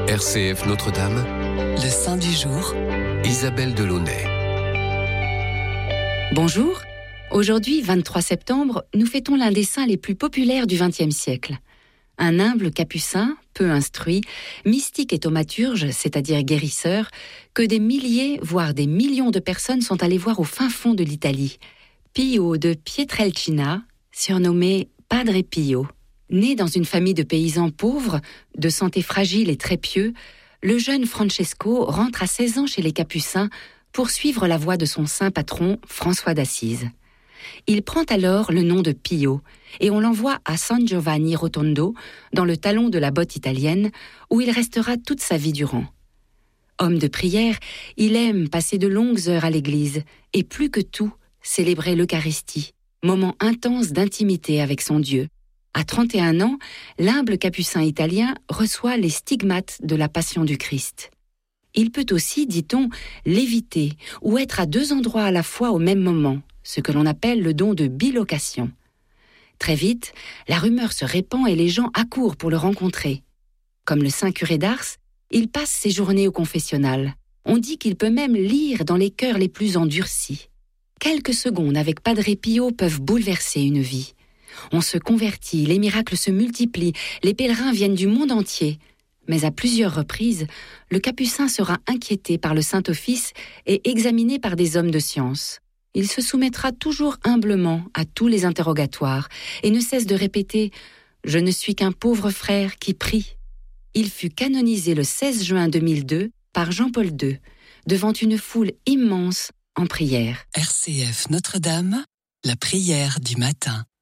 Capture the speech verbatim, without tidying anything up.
R C F Notre-Dame, le saint du jour, Isabelle Delaunay. Bonjour, aujourd'hui, vingt-trois septembre, nous fêtons l'un des saints les plus populaires du vingtième siècle. Un humble capucin, peu instruit, mystique et thaumaturge, c'est-à-dire guérisseur, que des milliers, voire des millions de personnes sont allées voir au fin fond de l'Italie. Pio de Pietrelcina, surnommé Padre Pio. Né dans une famille de paysans pauvres, de santé fragile et très pieux, le jeune Francesco rentre à seize ans chez les Capucins pour suivre la voie de son saint patron François d'Assise. Il prend alors le nom de Pio et on l'envoie à San Giovanni Rotondo, dans le talon de la botte italienne, où il restera toute sa vie durant. Homme de prière, il aime passer de longues heures à l'église et plus que tout, célébrer l'Eucharistie, moment intense d'intimité avec son Dieu. À trente et un ans, l'humble capucin italien reçoit les stigmates de la Passion du Christ. Il peut aussi, dit-on, léviter ou être à deux endroits à la fois au même moment, ce que l'on appelle le don de bilocation. Très vite, la rumeur se répand et les gens accourent pour le rencontrer. Comme le saint curé d'Ars, il passe ses journées au confessionnal. On dit qu'il peut même lire dans les cœurs les plus endurcis. Quelques secondes avec Padre Pio peuvent bouleverser une vie. On se convertit, les miracles se multiplient, les pèlerins viennent du monde entier. Mais à plusieurs reprises, le capucin sera inquiété par le Saint-Office et examiné par des hommes de science. Il se soumettra toujours humblement à tous les interrogatoires et ne cesse de répéter « Je ne suis qu'un pauvre frère qui prie ». Il fut canonisé le seize juin deux mille deux par Jean-Paul deux, devant une foule immense en prière. R C F Notre-Dame, la prière du matin.